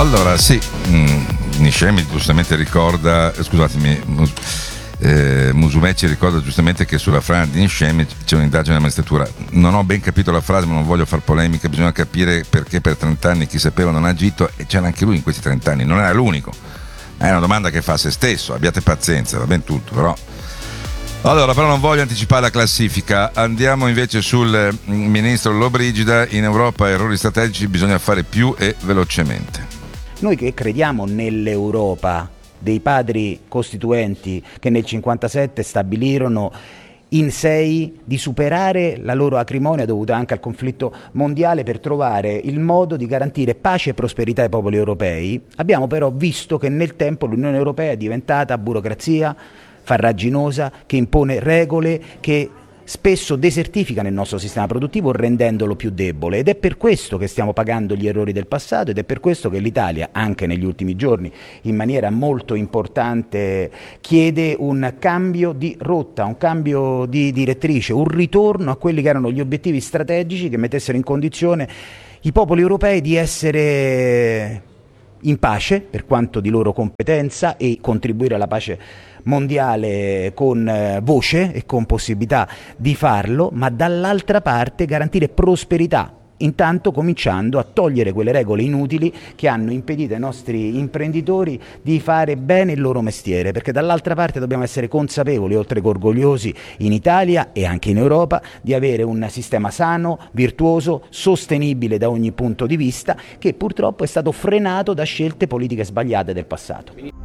Allora, sì, Niscemi giustamente ricorda, scusatemi, Musumeci ricorda giustamente che sulla frase di Niscemi c'è un'indagine della magistratura. Non ho ben capito la frase, ma non voglio far polemica, bisogna capire perché per 30 anni chi sapeva non ha agito, e c'era anche lui in questi 30 anni, non era l'unico. È una domanda che fa a se stesso, abbiate pazienza, va ben tutto, però. Allora, però non voglio anticipare la classifica, andiamo invece sul ministro Lollobrigida. In Europa errori strategici bisogna fare più e velocemente. Noi che crediamo nell'Europa dei padri costituenti che nel 1957 stabilirono in 6 di superare la loro acrimonia dovuta anche al conflitto mondiale per trovare il modo di garantire pace e prosperità ai popoli europei, abbiamo però visto che nel tempo l'Unione Europea è diventata burocrazia farraginosa che impone regole che spesso desertificano il nostro sistema produttivo rendendolo più debole, ed è per questo che stiamo pagando gli errori del passato ed è per questo che l'Italia, anche negli ultimi giorni, in maniera molto importante chiede un cambio di rotta, un cambio di direttrice, un ritorno a quelli che erano gli obiettivi strategici che mettessero in condizione i popoli europei di essere in pace per quanto di loro competenza e contribuire alla pace mondiale con voce e con possibilità di farlo, ma dall'altra parte garantire prosperità, intanto cominciando a togliere quelle regole inutili che hanno impedito ai nostri imprenditori di fare bene il loro mestiere, perché dall'altra parte dobbiamo essere consapevoli, oltre che orgogliosi in Italia e anche in Europa, di avere un sistema sano, virtuoso, sostenibile da ogni punto di vista, che purtroppo è stato frenato da scelte politiche sbagliate del passato.